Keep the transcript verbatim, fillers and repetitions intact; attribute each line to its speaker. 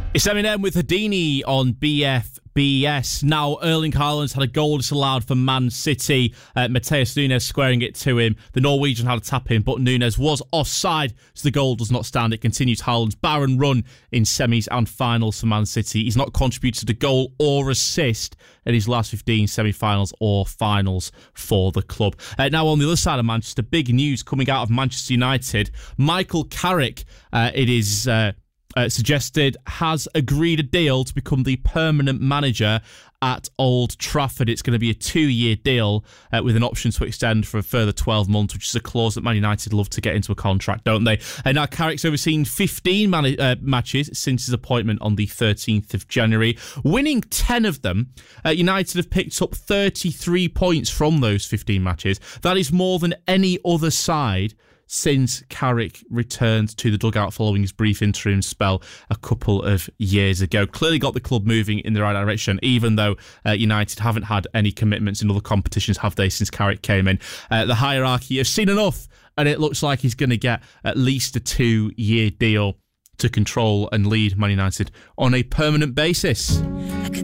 Speaker 1: It's Eminem with Houdini on B F B S. Now, Erling Haaland's had a goal disallowed for Man City. Uh, Mateus Nunes squaring it to him. The Norwegian had a tap in, but Nunes was offside, so the goal does not stand. It continues Haaland's barren run in semis and finals for Man City. He's not contributed a goal or assist in his last fifteen semi-finals or finals for the club. Uh, now, on the other side of Manchester, big news coming out of Manchester United. Michael Carrick, uh, it is... Uh, Uh, suggested, has agreed a deal to become the permanent manager at Old Trafford. It's going to be a two-year deal uh, with an option to extend for a further twelve months, which is a clause that Man United love to get into a contract, don't they? And now Carrick's overseen fifteen man- uh, matches since his appointment on the thirteenth of January, winning ten of them. Uh, United have picked up thirty-three points from those fifteen matches. That is more than any other side since Carrick returned to the dugout following his brief interim spell a couple of years ago. Clearly got the club moving in the right direction, even though uh, United haven't had any commitments in other competitions, have they, since Carrick came in. Uh, the hierarchy have seen enough, and it looks like he's going to get at least a two-year deal to control and lead Man United on a permanent basis.